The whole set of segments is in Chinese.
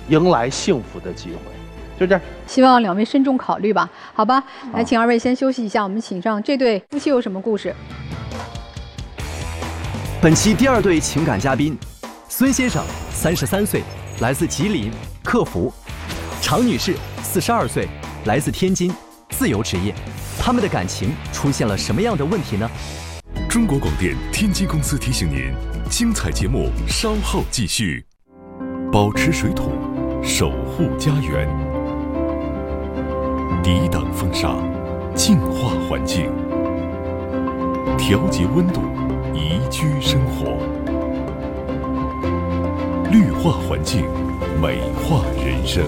迎来幸福的机会。就这样， 希望两位慎重考虑吧。好吧，来，请二位先休息一下，我们请上这对夫妻有什么故事？ 本期第二对情感嘉宾，孙先生33岁，来自吉林，客服；常女士42岁，来自天津，自由职业。他们的感情出现了什么样的问题呢？ 中国广电天津公司提醒您，精彩节目稍后继续。保持水土，守护家园，抵挡风沙，净化环境，调节温度，宜居生活，绿化环境，美化人生。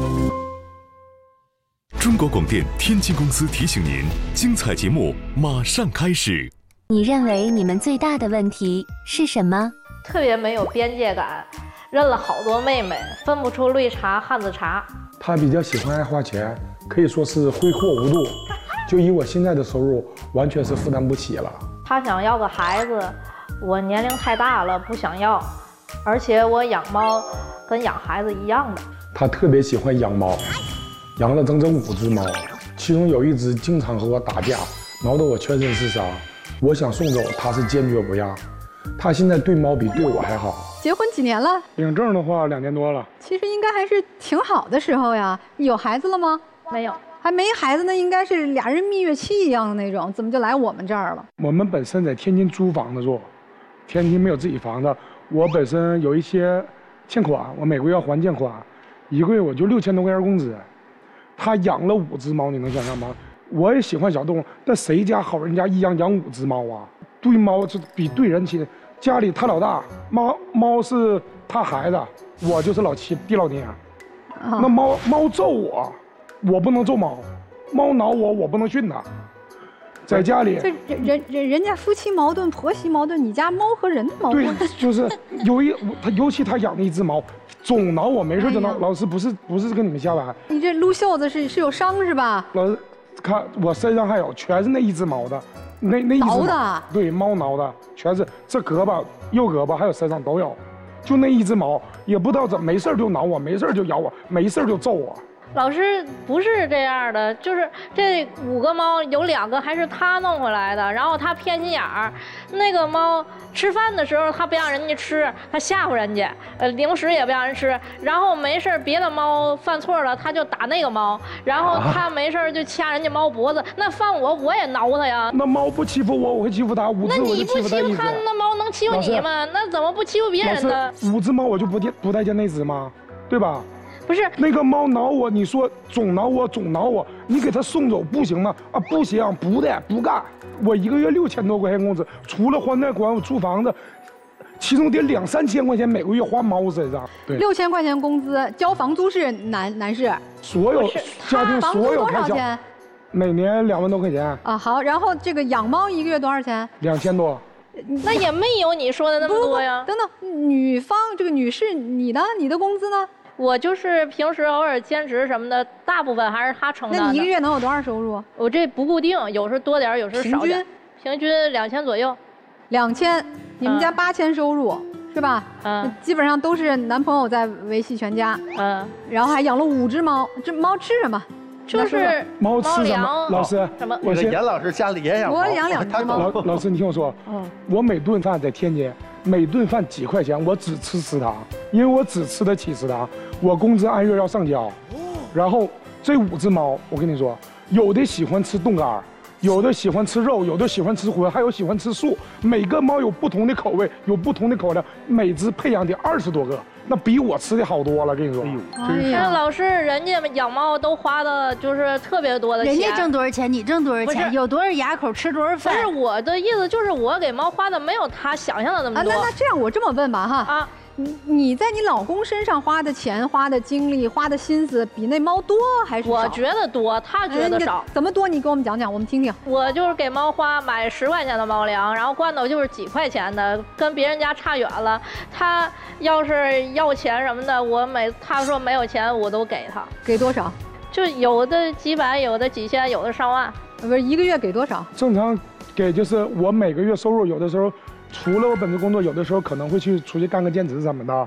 中国广电天津公司提醒您，精彩节目马上开始。 你认为你们最大的问题是什么？ 特别没有边界感，认了好多妹妹，分不出绿茶汉子茶。 他比较喜欢爱花钱，可以说是挥霍无度。就以我现在的收入，完全是负担不起了。 他想要个孩子，我年龄太大了，不想要。而且我养猫跟养孩子一样的。 他特别喜欢养猫，养了整整5只猫，其中有1只经常和我打架，挠得我全身是伤。我想送走，他是坚决不让。他现在对猫比对我还好。 结婚几年了？ 领证的话2年多了。 其实应该还是挺好的时候呀。有孩子了吗？ 没有。 还没孩子呢，应该是俩人蜜月期一样的那种，怎么就来我们这儿了？ 我们本身在天津租房子住，天津没有自己房子。我本身有一些欠款，我每个月要还欠款，1个月我就6000多块钱工资。他养了5只猫，你能想象吗？我也喜欢小动物，但谁家好人家一养5只猫啊？对猫这比对人亲。家里他老大，猫是他孩子，我就是老七地老爹。那猫揍我，我不能揍猫；猫挠我，我不能训它。在家里， 这人家夫妻矛盾、婆媳矛盾，你家猫和人的矛盾。 对，就是尤其他养的1只猫，总挠我，没事就挠。老师不是跟你们瞎玩。 你这撸袖子是有伤是吧？ 老师，看我身上还有，全是那1只猫的。那1只挠的， 对，猫挠的，全是这胳膊、右胳膊还有身上都有，就那1只猫，也不知道怎么没事就挠我，没事就咬我，没事就揍我。 老师不是这样的，就是这5个猫有2个还是他弄回来的，然后他偏心眼儿。那个猫吃饭的时候他不让人家吃，他吓唬人家，零食也不让人吃。然后没事别的猫犯错了他就打那个猫，然后他没事就掐人家猫脖子。那犯我也挠他呀。 那猫不欺负我，我会欺负它。5只我就欺负它1只。 那你不欺负它，那猫能欺负你吗？那怎么不欺负别人呢 ？5只猫我就不待见那只吗？对吧？ 不是那个猫挠我，你说总挠我，你给它送走不行吗？啊，不行，不干。我1个月6000多块钱工资，除了还贷款，我租房子，其中得2、3千块钱每个月花猫身上。对 ，6000块钱工资，交房租是男士， 所有家庭所有开销， 多少钱？ 每年2万多块钱。 啊，好，然后这个养猫1个月多少钱 ？2000多。 那也没有你说的那么多呀。 等等，女方这个女士，你的工资呢？ 我就是平时偶尔兼职什么的，大部分还是他承担的。 那你1个月能有多少收入？ 我这不固定，有时多点，有时少点。平均2000左右。 2000，你们家8000收入是吧？基本上都是男朋友在维系全家。然后还养了5只猫，这猫吃什么？ 就是猫吃什么？老师， 什么？ 我严老师家里也养猫。 我养2只猫。 老师，你听我说，我每顿饭在天津，每顿饭几块钱，我只吃食堂，因为我只吃得起食堂。我工资按月要上交，然后这5只猫，我跟你说，有的喜欢吃冻干，有的喜欢吃肉，有的喜欢吃荤，还有喜欢吃素。每个猫有不同的口味，有不同的口粮，每只培养的20多个，那比我吃的好多了。跟你说， 真是。老师，人家养猫都花的就是特别多的钱， 人家挣多少钱，你挣多少钱，有多少牙口吃多少饭。 不是我的意思，就是我给猫花的没有他想象的那么多。 那这样我这么问吧哈。你在你老公身上花的钱、花的精力、花的心思，比那猫多还是少？ 我觉得多，他觉得少。 怎么多？你给我们讲讲，我们听听。 我就是给猫买10块钱的猫粮，然后罐头就是几块钱的，跟别人家差远了。他要是要钱什么的，他说没有钱，我都给他。 给多少？ 就有的几百，有的几千，有的上万。 不是1个月给多少？ 正常给就是我每个月收入，有的时候。除了我本职工作，有的时候可能会出去干个兼职什么的，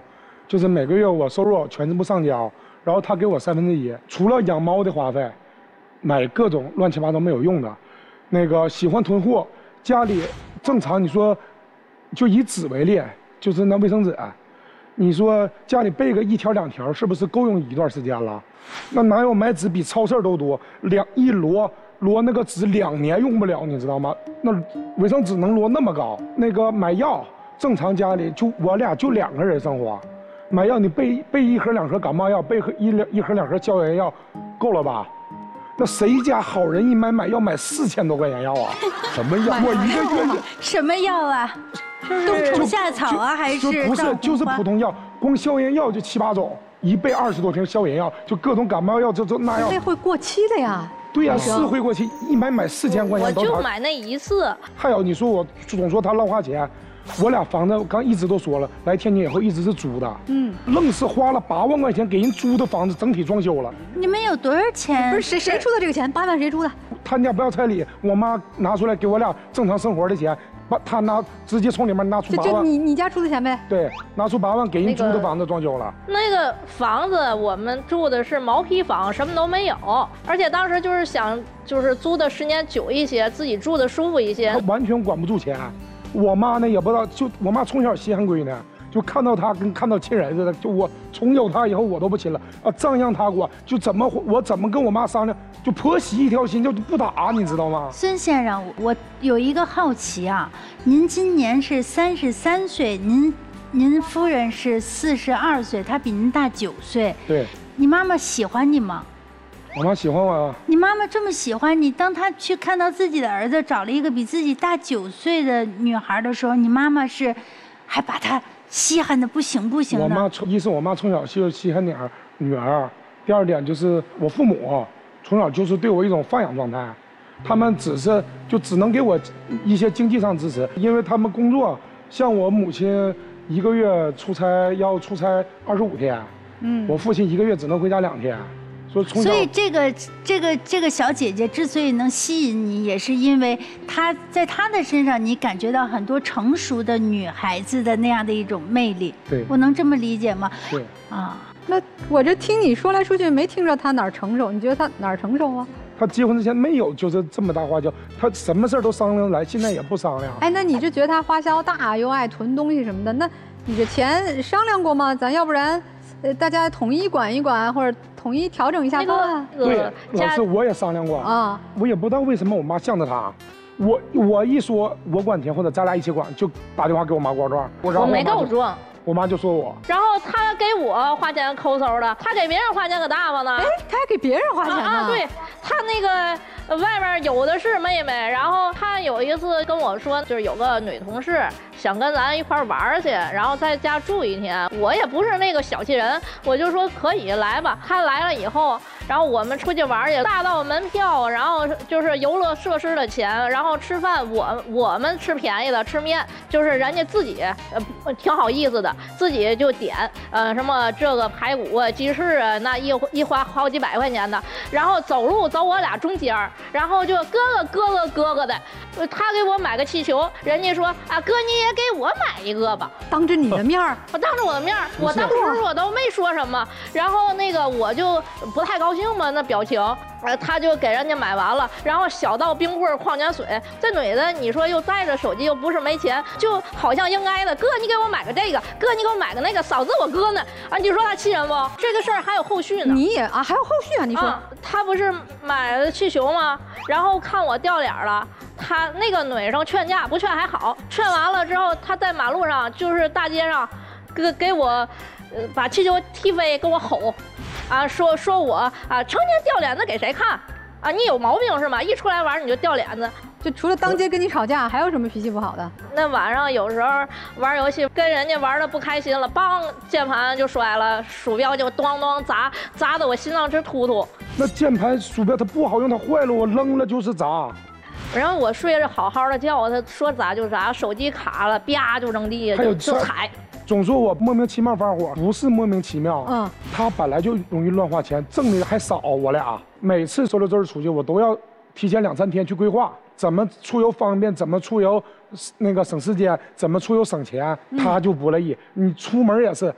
就是每个月我收入全部上交，然后他给我1/3，除了养猫的花费，买各种乱七八糟没有用的，那个喜欢囤货，家里正常你说，就以纸为例，就是那卫生纸，你说家里备个1条2条，是不是够用一段时间了？那哪有买纸比超市都多？一摞那个纸2年用不了，你知道吗？那卫生纸能摞那么高？那个买药，正常家里就我俩就2个人生活，买药你备1盒2盒感冒药，备一盒2盒消炎药，够了吧？那谁家好人一买药买4000多块钱药啊？什么药？我一个月什么药啊？冬虫夏草啊，还是不是就是普通药，光消炎药就7、8种，一备20多瓶消炎药，就各种感冒药这那药。 那会过期的呀。 对呀，是会过期，一买4000块钱。 我就买那一次。 还有你说我总说他乱花钱，我俩房子刚一直都说了，来天津以后一直是租的，愣是花了8万块钱给人租的房子整体装修了。 你们有多少钱？ 不是谁出的这个钱？8万谁出的？ 他家不要彩礼，我妈拿出来给我俩正常生活的钱。他直接从里面拿出8万， 就你家出的钱呗？ 对，拿出8万给人租的房子装修了。 那个房子我们住的是毛坯房，什么都没有，而且当时就是想租的时间久一些，自己住的舒服一些。 他完全管不住钱，我妈呢也不知道，就我妈从小稀罕闺女，就看到她跟看到亲人似的，就我从有她以后我都不亲了啊，照样她管，就我怎么跟我妈商量，就婆媳一条心，就不打，你知道吗？ 孙先生，我有一个好奇啊，您今年是33岁，您夫人是42岁，她比您大9岁。 对。 你妈妈喜欢你吗？ 我妈喜欢我啊。 你妈妈这么喜欢你，当她去看到自己的儿子找了一个比自己大9岁的女孩的时候，你妈妈是还把她稀罕的不行的。 一是我妈从小就稀罕女儿，第二点就是我父母从小就是对我一种放养状态，他们只能给我一些经济上支持，因为他们工作，像我母亲1个月要出差25天，我父亲1个月只能回家2天， 所以这个小姐姐之所以能吸引你，也是因为在她的身上你感觉到很多成熟的女孩子的那样的一种魅力。 对， 我能这么理解吗？ 对。 啊， 那我这听你说来说去，没听着她哪儿成熟，你觉得她哪儿成熟啊？ 他结婚之前没有就是这么大花销，他什么事儿都商量来，现在也不商量。 哎，那你就觉得他花销大，又爱囤东西什么的，那你这钱商量过吗？咱要不然，大家统一管一管，或者统一调整一下方案。 对，老师我也商量过啊，我也不知道为什么我妈向着他，我一说我管钱或者咱俩一起管，就打电话给我妈告状， 我没告状。 我妈就说我， 然后他给我花钱抠搜的，他给别人花钱可大方呢。 哎，他还给别人花钱呢？ 啊，对，他那个外边有的是妹妹，然后他有一次跟我说，就是有个女同事想跟咱一块玩去，然后在家住1天。我也不是那个小气人，我就说可以来吧。他来了以后，然后我们出去玩去，大到门票，然后就是游乐设施的钱，然后吃饭我们吃便宜的，吃面就是人家自己挺好意思的。自己就点什么这个排骨啊、鸡翅啊，那一花好几百块钱的，然后走我俩中间，然后就哥哥的，他给我买个气球，人家说啊哥你也给我买一个吧， 当着你的面我当着我的面我当时我都没说什么，然后那个我就不太高兴嘛，那表情。他就给人家买完了，然后小到冰棍、矿泉水，这女的你说又带着手机，又不是没钱，就好像应该的。哥，你给我买个这个，哥，你给我买个那个，嫂子我哥呢啊！你说他气人不？这个事儿还有后续呢。 你也啊，还有后续啊？你说、 他不是买了气球吗？然后看我掉脸了，他那个女生劝架不劝还好，劝完了之后，他在马路上就是大街上，给我，把气球踢飞，跟我吼。啊，说我啊，成天掉脸子给谁看？啊，你有毛病是吗？一出来玩你就掉脸子， 就除了当街跟你吵架，还有什么脾气不好的？ 那晚上有时候玩游戏，跟人家玩的不开心了，梆，键盘就摔了，鼠标就咣咣砸的我心脏直突突。 那键盘鼠标它不好用，它坏了，我扔了就是砸。 然后我睡着好好的觉，他说砸就砸，手机卡了，啪就扔地下，就踩。 总说我莫名其妙发火，不是莫名其妙，他本来就容易乱花钱，挣的还少。我俩每次周六周日出去，我都要提前2、3天去规划，怎么出游方便，怎么出游那个省时间，怎么出游省钱，他就不乐意。你出门也是，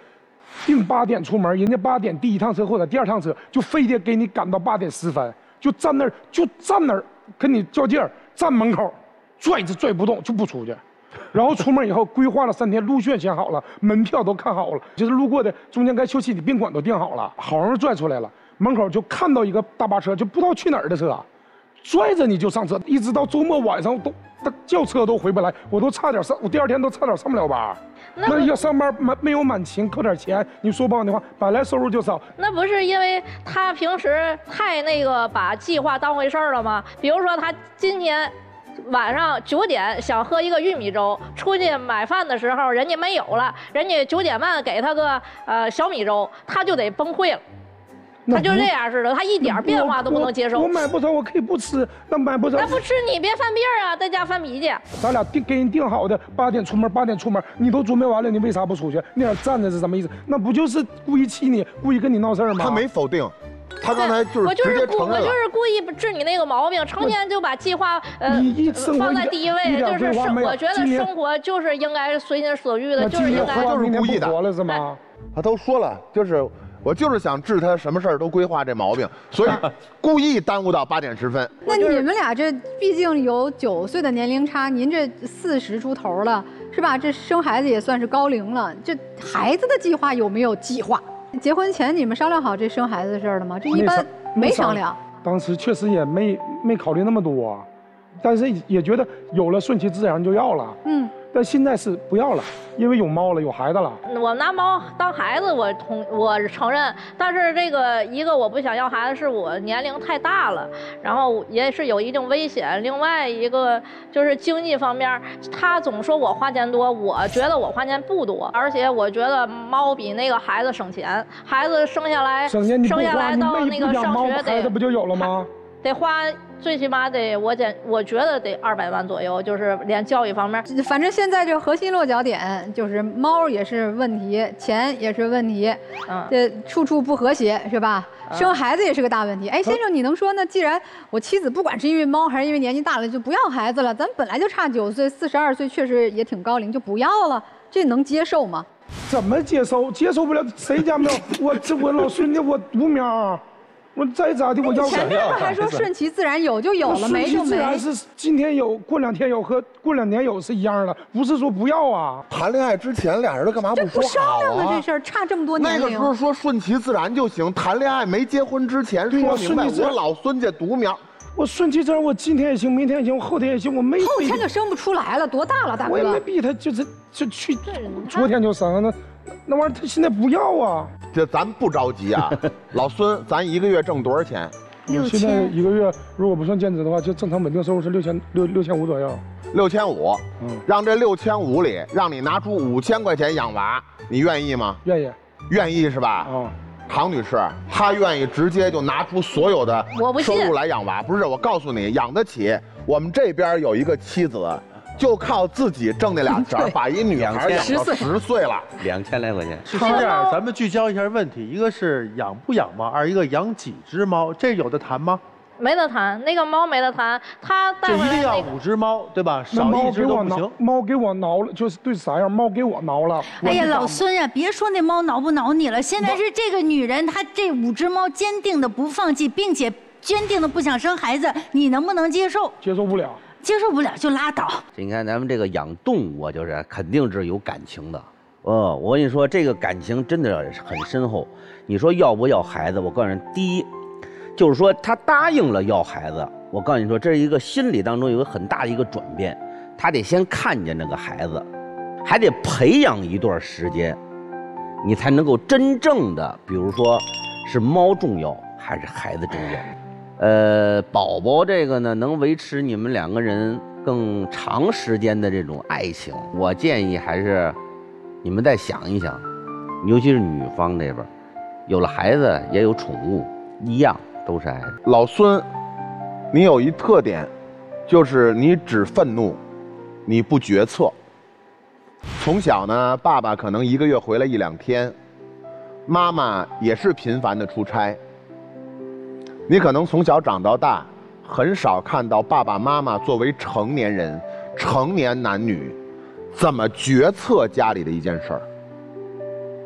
定8点出门，人家8点第一趟车或者第2趟车，就非得给你赶到8点10分，就站那儿跟你较劲儿，站门口，拽不动就不出去。然后出门以后规划了3天，路线选好了，门票都看好了，就是路过的中间该休息的宾馆都订好了，好容易拽出来了，门口就看到一个大巴车，就不知道去哪儿的车，拽着你就上车，一直到周末晚上都叫车都回不来，我第2天都差点上不了班。那要上班没有满勤扣点钱，你说不好的话，本来收入就少。 那不是因为他平时太把计划当回事儿了吗？比如说他今天晚上9点想喝一个玉米粥，出去买饭的时候人家没有了，人家9点半给他个小米粥，他就得崩溃了。他就这样似的，他一点变化都不能接受。 我买不着，我可以不吃，那买不着。 那不吃你别犯病啊，在家犯脾气。 咱俩给人定好的8点出门，你都准备完了，你为啥不出去？那样站着是什么意思？那不就是故意气你，故意跟你闹事儿吗？ 他没否定，他刚才就是直接承认了。 我就是故意治你那个毛病，成天就把计划放在第一位，就是我觉得生活就是应该随心所欲的，就是应该。 他就是故意的了是吗？ 他都说了，我就是想治他什么事儿都规划这毛病，所以故意耽误到8点10分。 那你们俩这毕竟有9岁的年龄差，您这40出头了，是吧？这生孩子也算是高龄了，这孩子的计划有没有计划？结婚前你们商量好这生孩子的事儿了吗？这一般没商量。 当时确实也没考虑那么多，但是也觉得有了顺其自然就要了。但现在是不要了，因为有猫了，有孩子了。 我拿猫当孩子，我承认，但是一个我不想要孩子，是我年龄太大了，然后也是有一定危险。另外一个就是经济方面，他总说我花钱多，我觉得我花钱不多，而且我觉得猫比那个孩子省钱，孩子生下来到那个上学孩子不就有了吗？ 得花最起码我觉得得200万左右，就是连教育方面。 反正现在这核心落脚点就是猫也是问题，钱也是问题，这处处不和谐是吧？生孩子也是个大问题。哎，先生，你能说呢？既然我妻子不管是因为猫还是因为年纪大了就不要孩子了，咱本来就差9岁，42岁确实也挺高龄，就不要了，这能接受吗？ 怎么接受？接受不了，谁家没有？我老孙子我独苗。我再咋的，我要前面不还说顺其自然，有就有了，没就没。顺其自然是今天有，过2天有和过2年有是一样的，不是说不要啊。 谈恋爱之前俩人都干嘛不说好啊？ 这不商量的这事儿，差这么多年龄。 那个时候说顺其自然就行，谈恋爱没结婚之前说明白，我老孙家独苗。 我顺其自然，我今天也行，明天也行，后天也行，我没。 后天就生不出来了，多大了，大哥？ 我也没逼他，就去，昨天就生了，那玩意儿他现在不要啊。 这咱不着急啊，老孙，咱1个月挣多少钱 ？6000。 现在1个月如果不算兼职的话，就正常稳定收入是6500左右。 6500，让这6500里让你拿出5000块钱养娃，你愿意吗？ 愿意。 愿意是吧？唐女士，她愿意直接就拿出所有的收入来养娃。不是，我告诉你，养得起。我们这边有一个妻子，就靠自己挣那俩钱，把一女孩养到10岁了 ，2000来块钱。是这样，咱们聚焦一下问题，一个是养不养猫，一个养几只猫，这有的谈吗？ 没得谈，那个猫没得谈，他带回来就一定要5只猫，对吧？少1只都不行。 猫给我挠了，就是对啥样？猫给我挠了。 哎呀，老孙呀，别说那猫挠不挠你了，现在是这个女人，她这5只猫坚定的不放弃，并且坚定的不想生孩子，你能不能接受？ 接受不了。 接受不了就拉倒。 你看咱们这个养动物，就是肯定是有感情的。我跟你说，这个感情真的很深厚。你说要不要孩子？我告诉你，第一，就是说他答应了要孩子，我告诉你说，这是一个心理当中有个很大的一个转变。他得先看见那个孩子，还得培养一段时间，你才能够真正的，比如说是猫重要还是孩子重要。宝宝这个呢，能维持你们2个人更长时间的这种爱情，我建议还是你们再想一想，尤其是女方那边，有了孩子也有宠物，一样都是爱。 老孙，你有一特点，就是你只愤怒，你不决策。从小呢，爸爸可能1个月回来1、2天，妈妈也是频繁的出差。你可能从小长到大，很少看到爸爸妈妈作为成年人、成年男女，怎么决策家里的一件事儿。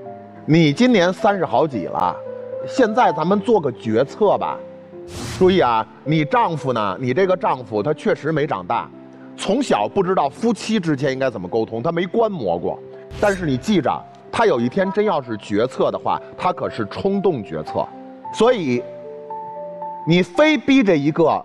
你今年30好几了，现在咱们做个决策吧。注意啊，你丈夫呢？你这个丈夫他确实没长大，从小不知道夫妻之间应该怎么沟通，他没观摩过。但是你记着，他有一天真要是决策的话，他可是冲动决策。所以，你非逼着一个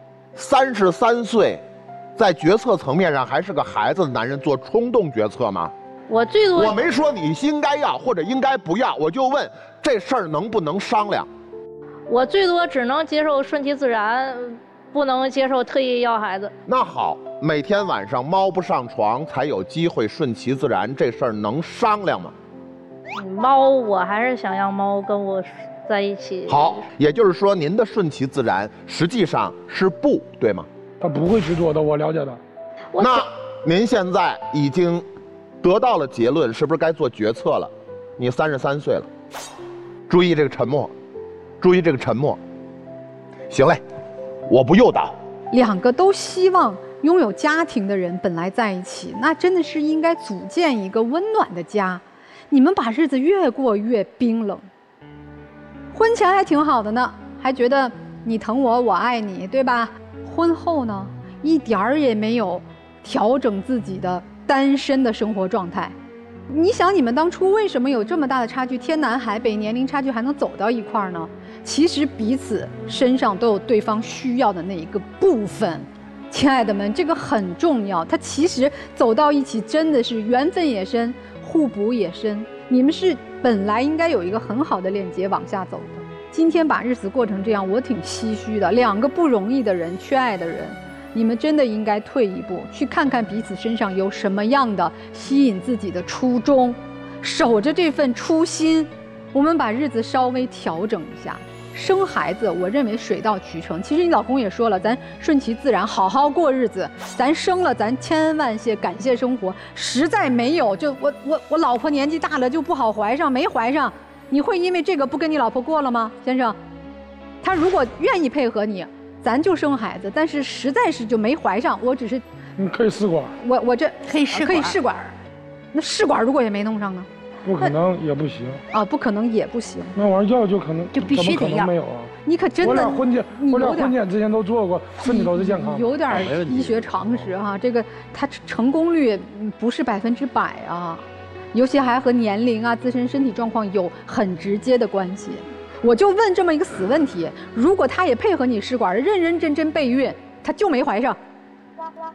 33岁，在决策层面上还是个孩子的男人做冲动决策吗？ 我最多， 我没说你应该要或者应该不要，我就问这事儿能不能商量？ 我最多只能接受顺其自然，不能接受特意要孩子。 那好，每天晚上猫不上床才有机会顺其自然，这事儿能商量吗？ 猫，我还是想让猫跟我在一起。 好，也就是说您的顺其自然实际上是不对吗？ 他不会去做的，我了解的。 那您现在已经得到了结论，是不是该做决策了？你33岁了，注意这个沉默，注意这个沉默。行嘞，我不诱导。 两个都希望拥有家庭的人本来在一起，那真的是应该组建一个温暖的家。你们把日子越过越冰冷。婚前还挺好的呢，还觉得你疼我，我爱你，对吧？婚后呢，一点儿也没有调整自己的单身的生活状态。你想，你们当初为什么有这么大的差距，天南海北，年龄差距还能走到一块儿呢？其实彼此身上都有对方需要的那一个部分。亲爱的们，这个很重要。它其实走到一起，真的是缘分也深，互补也深。你们是本来应该有一个很好的链接往下走的。今天把日子过成这样，我挺唏嘘的。两个不容易的人，缺爱的人，你们真的应该退一步，去看看彼此身上有什么样的吸引自己的初衷，守着这份初心。我们把日子稍微调整一下。生孩子，我认为水到渠成。其实你老公也说了，咱顺其自然，好好过日子。咱生了，咱千恩万谢，感谢生活。实在没有，就我老婆年纪大了就不好怀上，没怀上，你会因为这个不跟你老婆过了吗，先生？他如果愿意配合你，咱就生孩子。但是实在是就没怀上，我只是你可以试管。 我这可以试管， 那试管如果也没弄上呢？ 不可能也不行啊，不可能也不行。 那玩意儿要就可能就必须得要， 没有啊。 你可真的， 我俩婚检之前都做过，身体都是健康的。 有点医学常识哈，这个它成功率不是100%啊，尤其还和年龄啊、自身身体状况有很直接的关系。我就问这么一个死问题：如果他也配合你试管，认认真真备孕，他就没怀上，